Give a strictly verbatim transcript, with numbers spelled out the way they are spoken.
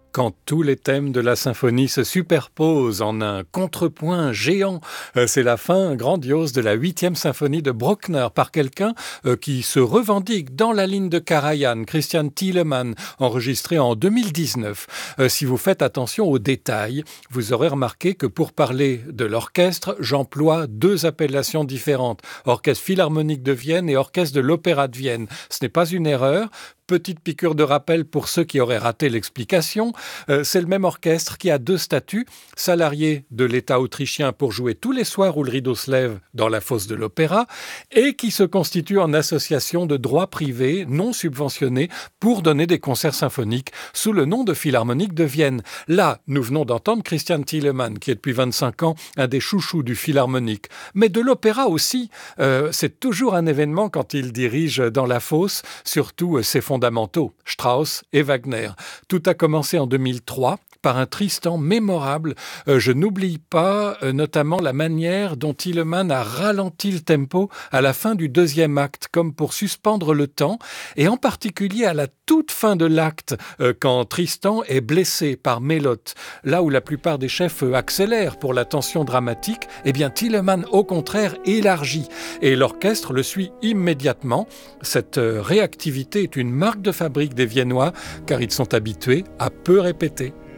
Quand tous les thèmes de la symphonie se superposent en un contrepoint géant, euh, c'est la fin grandiose de la huitième symphonie de Bruckner par quelqu'un euh, qui se revendique dans la ligne de Karajan, Christian Thielemann, enregistré en deux mille dix-neuf. Euh, si vous faites attention aux détails, vous aurez remarqué que pour parler de l'orchestre, j'emploie deux appellations différentes, Orchestre Philharmonique de Vienne et Orchestre de l'Opéra de Vienne. Ce n'est pas une erreur. Petite piqûre de rappel pour ceux qui auraient raté l'explication, euh, c'est le même orchestre qui a deux statuts, salarié de l'État autrichien pour jouer tous les soirs où le rideau se lève dans la fosse de l'opéra, et qui se constitue en association de droit privé non subventionné pour donner des concerts symphoniques sous le nom de Philharmonique de Vienne. Là, nous venons d'entendre Christian Thielemann, qui est depuis vingt-cinq ans un des chouchous du Philharmonique. Mais de l'opéra aussi, euh, c'est toujours un événement quand il dirige dans la fosse, surtout euh, ses fondamentaux. fondamentaux, Strauss et Wagner. Tout a commencé en deux mille trois par un Tristan mémorable. Euh, je n'oublie pas euh, notamment la manière dont Thielemann a ralenti le tempo à la fin du deuxième acte, comme pour suspendre le temps, et en particulier à la toute fin de l'acte, euh, quand Tristan est blessé par Mélotte. Là où la plupart des chefs euh, accélèrent pour la tension dramatique, eh bien Thielemann, au contraire, élargit. Et l'orchestre le suit immédiatement. Cette euh, réactivité est une marque de fabrique des Viennois, car ils sont habitués à peu répéter.